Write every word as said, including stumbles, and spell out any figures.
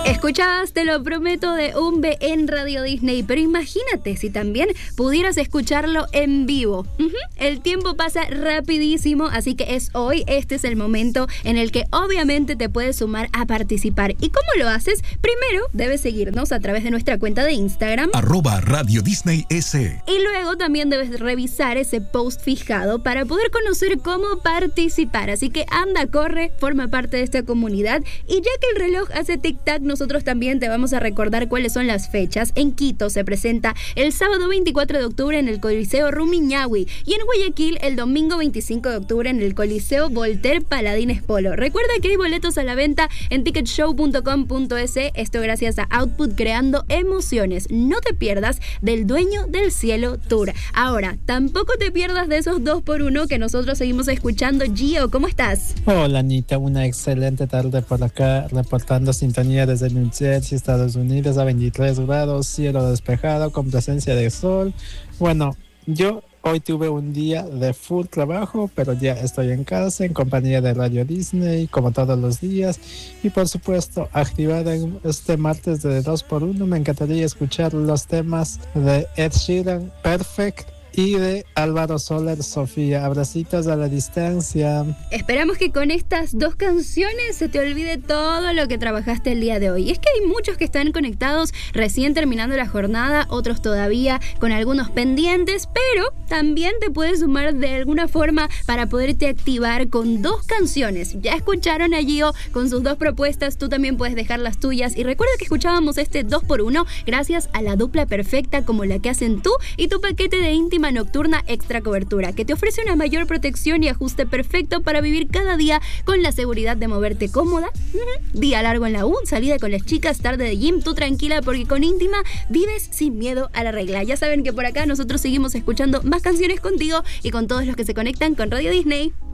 Escuchabas, te lo prometo, de Umbe en Radio Disney, pero imagínate si también pudieras escucharlo en vivo. Uh-huh. El tiempo pasa rapidísimo, así que es hoy, este es el momento en el que obviamente te puedes sumar a participar. ¿Y cómo lo haces? Primero, debes seguirnos a través de nuestra cuenta de Instagram, arroba Radio Disney S. Y luego también debes revisar ese post fijado para poder conocer cómo participar. Así que anda, corre, forma parte de esta comunidad. Y ya que el reloj hace tic-tac, nosotros también te vamos a recordar cuáles son las fechas. En Quito se presenta el sábado veinticuatro de octubre en el Coliseo Rumiñahui y en Guayaquil el domingo veinticinco de octubre en el Coliseo Voltaire Paladines Polo. Recuerda que hay boletos a la venta en ticket show punto com punto es, esto gracias a Output Creando Emociones. No te pierdas del Dueño del Cielo Tour. Ahora, tampoco te pierdas de esos dos por uno que nosotros seguimos escuchando. Gio, ¿cómo estás? Hola, Anita, una excelente tarde por acá, reportando sintonía desde New Jersey, Estados Unidos, a veintitrés grados, cielo despejado con presencia de sol. Bueno, yo hoy tuve un día de full trabajo, pero ya estoy en casa en compañía de Radio Disney, como todos los días. Y por supuesto, activada en este martes de dos por uno, me encantaría escuchar los temas de Ed Sheeran, Perfect, y de Álvaro Soler, Sofía. Abracitos a la distancia. Esperamos que con estas dos canciones se te olvide todo lo que trabajaste el día de hoy. Es que hay muchos que están conectados recién terminando la jornada, otros todavía con algunos pendientes, pero también te puedes sumar de alguna forma para poderte activar con dos canciones. Ya escucharon a Gio con sus dos propuestas, tú también puedes dejar las tuyas. Y recuerda que escuchábamos este dos por uno gracias a la dupla perfecta como la que hacen tú y tu paquete de íntima nocturna extra cobertura, que te ofrece una mayor protección y ajuste perfecto para vivir cada día con la seguridad de moverte cómoda. Uh-huh. Día largo en la U, salida con las chicas, tarde de gym, tú tranquila porque con íntima vives sin miedo a la regla. Ya saben que por acá nosotros seguimos escuchando más canciones contigo y con todos los que se conectan con Radio Disney.